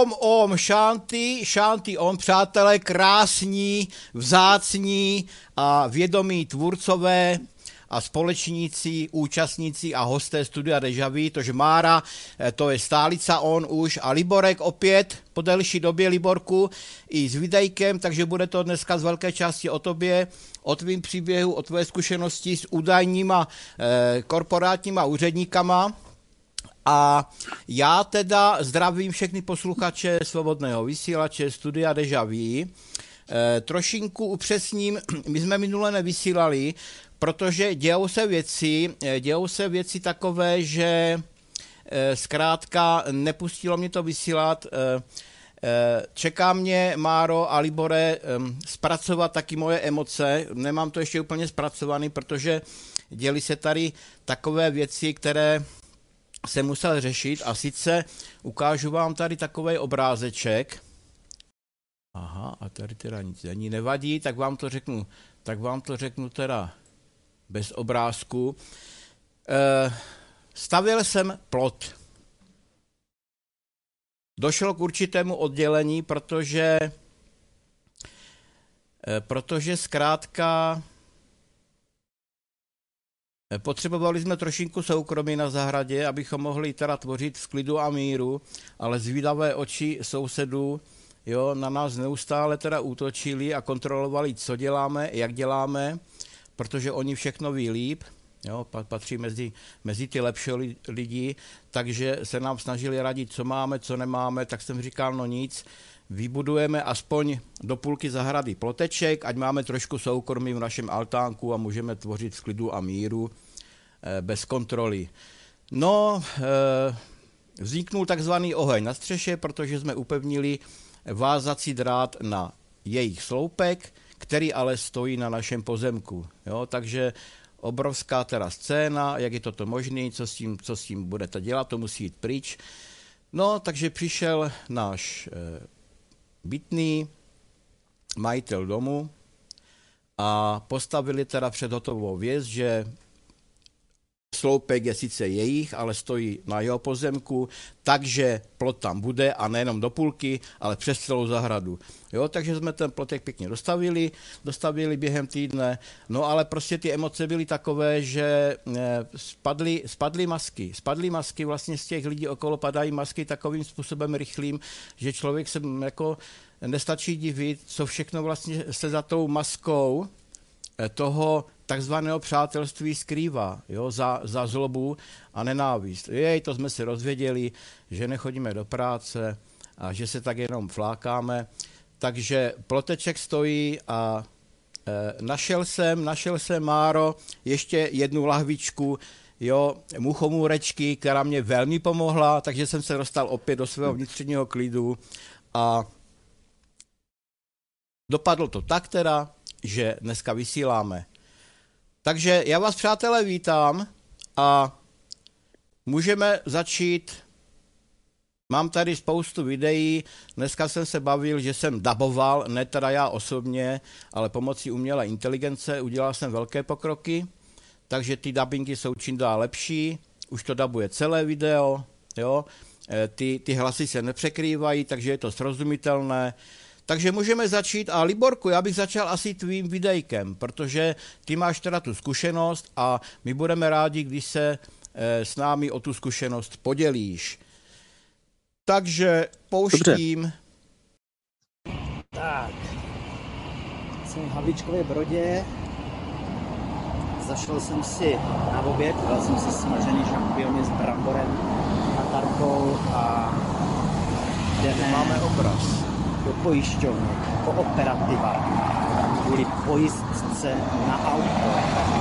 Om, šanty om, přátelé, krásní, vzácní a vědomí tvůrcové a společníci, účastníci a hosté studia Deja Vu, tož Mára, to je stálica on už, a Liborek opět po delší době, Liborku, i s videjkem, takže bude to dneska z velké části o tobě, o tvým příběhu, o tvoje zkušenosti s údajníma korporátníma úředníkama. A já teda zdravím všechny posluchače Svobodného vysílače studia Deja Vu. Trošinku upřesním, my jsme minule nevysílali, protože dějou se věci takové, že zkrátka nepustilo mě to vysílat. Čeká mě, Máro a Libore, zpracovat taky moje emoce. Nemám to ještě úplně zpracovaný, protože děly se tady takové věci, které jsem musel řešit, a sice ukážu vám tady takovej obrázeček. Aha, a tady teda nic není, nevadí, tak vám to řeknu teda bez obrázku. Stavěl jsem plot. Došlo k určitému oddělení, protože zkrátka potřebovali jsme trošinku soukromí na zahradě, abychom mohli teda tvořit v klidu a míru, ale zvídavé oči sousedů, jo, na nás neustále teda útočili a kontrolovali, co děláme, jak děláme, protože oni všechno ví líp, jo, patří mezi ty lepší lidi, takže se nám snažili radit, co máme, co nemáme, tak jsem říkal, no nic, vybudujeme aspoň do půlky zahrady ploteček, ať máme trošku soukromí v našem altánku a můžeme tvořit v klidu a míru bez kontroly. No, vzniknul takzvaný oheň na střeše, protože jsme upevnili vázací drát na jejich sloupek, který ale stojí na našem pozemku. Jo, takže obrovská teda scéna, jak je toto možné, co s tím budete dělat, to musí jít pryč. No, takže přišel náš bytný majitel domu a postavili teda před hotovou věc, že sloupek je sice jejich, ale stojí na jeho pozemku, takže plot tam bude a nejenom do půlky, ale přes celou zahradu. Jo, takže jsme ten plotek pěkně dostavili během týdne, no ale prostě ty emoce byly takové, že spadly masky, vlastně z těch lidí okolo padají masky takovým způsobem rychlým, že člověk se jako nestačí divit, co všechno vlastně se za tou maskou toho takzvaného přátelství skrývá, jo, za zlobu a nenávist. To jsme se rozvěděli, že nechodíme do práce a že se tak jenom flákáme. Takže ploteček stojí a našel jsem, Máro, ještě jednu lahvičku, jo, muchomůrečky, která mě velmi pomohla, takže jsem se dostal opět do svého vnitřního klidu a dopadlo to tak teda, že dneska vysíláme. Takže já vás, přátelé, vítám a můžeme začít. Mám tady spoustu videí, dneska jsem se bavil, že jsem daboval, ne teda já osobně, ale pomocí umělé inteligence udělal jsem velké pokroky, takže ty dabingy jsou čím dál lepší, už to dabuje celé video, jo, ty hlasy se nepřekrývají, takže je to srozumitelné. Takže můžeme začít a Liborku, já bych začal asi tvým videjkem, protože ty máš teda tu zkušenost a my budeme rádi, když se s námi o tu zkušenost podělíš. Takže pouštím. Dobře. Tak, jsem v Havlíčkově Brodě, zašel jsem si na oběd, dal jsem si smažený šampiony s bramborem a tarkou a máme obraz. Do pojišťovny, kooperativa, kvůli pojistce na auto.